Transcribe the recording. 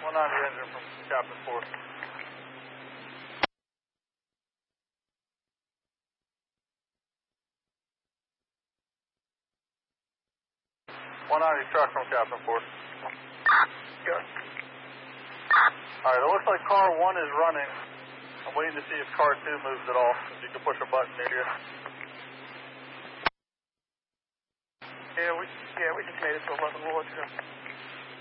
190 engine from Captain Force. 190 truck from Captain Force. Good. Alright, it looks like car 1 is running. I'm waiting to see if car 2 moves at all. If you can push a button near you. Yeah, we can take it to 11 Lord, yeah.